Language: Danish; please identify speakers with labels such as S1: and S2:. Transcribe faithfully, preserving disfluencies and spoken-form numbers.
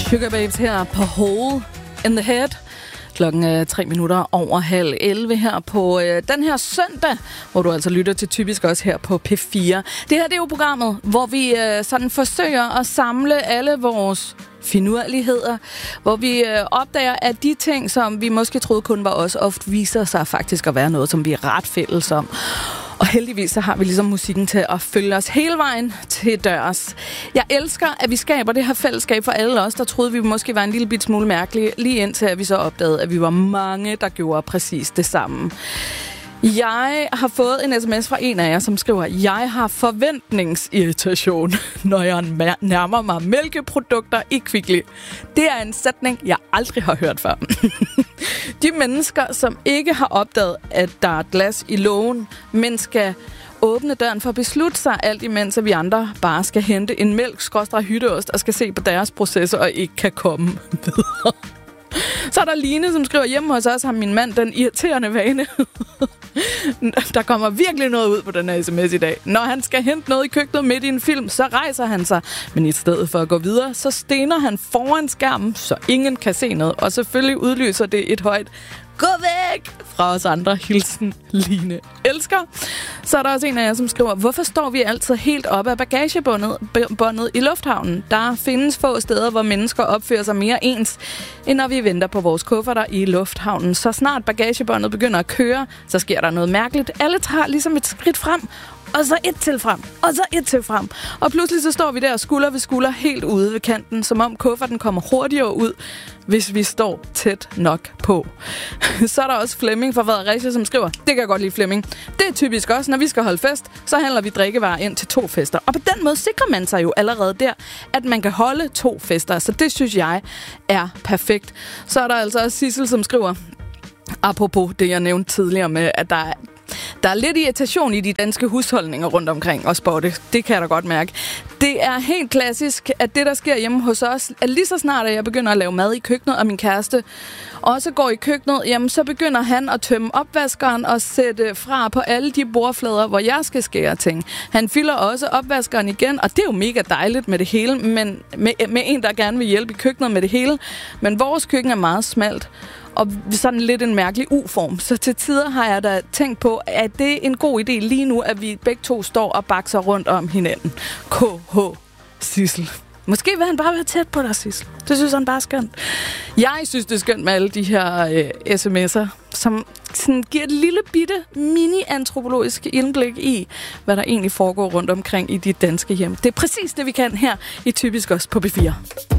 S1: Sugababes her på Hole in the Head. Klokken er tre minutter over halv elleve her på øh, den her søndag, hvor du altså lytter til Typisk også her på P fire. Det her det er jo programmet, hvor vi øh, sådan forsøger at samle alle vores finurligheder, hvor vi øh, opdager, at de ting, som vi måske troede kun var os, ofte viser sig faktisk at være noget, som vi er ret fælles om. Og heldigvis så har vi ligesom musikken til at følge os hele vejen til dørs. Jeg elsker, at vi skaber det her fællesskab for alle os, der troede, vi måske var en lille bit smule mærkelige, lige indtil at vi så opdagede, at vi var mange, der gjorde præcis det samme. Jeg har fået en sms fra en af jer, som skriver, jeg har forventningsirritation, når jeg nærmer mig mælkeprodukter i Kvickly. Det er en sætning, jeg aldrig har hørt før. De mennesker, som ikke har opdaget, at der er glas i lågen, men skal åbne døren for at beslutte sig, alt imens at vi andre bare skal hente en mælk, skråstreg hytteost og skal se på deres processer og ikke kan komme videre. Så er der Line, som skriver, hjemme hos os har min mand den irriterende vane. Der kommer virkelig noget ud på den her sms i dag. Når han skal hente noget i køkkenet midt i en film, så rejser han sig. Men i stedet for at gå videre, så stener han foran skærmen, så ingen kan se noget. Og selvfølgelig udlyser det et højt gå væk fra os andre. Hilsen Line elsker. Så er der også en af jer, som skriver, hvorfor står vi altid helt oppe af bagagebåndet båndet i lufthavnen? Der findes få steder, hvor mennesker opfører sig mere ens, end når vi venter på vores kufferter i lufthavnen. Så snart bagagebåndet begynder at køre, så sker der noget mærkeligt. Alle tager ligesom et skridt frem, og så et til frem, og så et til frem. Og pludselig så står vi der skulder ved skulder helt ude ved kanten, som om kufferten kommer hurtigere ud, hvis vi står tæt nok på. Så er der også Flemming fra Fredericia, som skriver, det kan jeg godt lide, Flemming. Det er typisk også, når vi skal holde fest, så handler vi drikkevarer ind til to fester. Og på den måde sikrer man sig jo allerede der, at man kan holde to fester. Så det synes jeg er perfekt. Så er der altså også Sissel, som skriver, apropos det, jeg nævnte tidligere med, at der er Der er lidt irritation i de danske husholdninger rundt omkring og spotte. Det kan jeg da godt mærke. Det er helt klassisk, at det, der sker hjemme hos os, at lige så snart, at jeg begynder at lave mad i køkkenet, og min kæreste også går i køkkenet, jamen så begynder han at tømme opvaskeren og sætte fra på alle de bordflader, hvor jeg skal skære ting. Han fylder også opvaskeren igen, og det er jo mega dejligt med det hele, men med, med en, der gerne vil hjælpe i køkkenet med det hele. Men vores køkken er meget smalt. Og sådan lidt en mærkelig U-form. Så til tider har jeg da tænkt på, at det er en god idé lige nu, at vi begge to står og bakser rundt om hinanden. K H Sissel. Måske vil han bare være tæt på dig, Sissel. Det synes han bare er skønt. Jeg synes, det er skønt med alle de her øh, sms'er, som sådan giver et lille bitte mini-antropologisk indblik i, hvad der egentlig foregår rundt omkring i de danske hjem. Det er præcis det, vi kan her i Typisk også på P fire.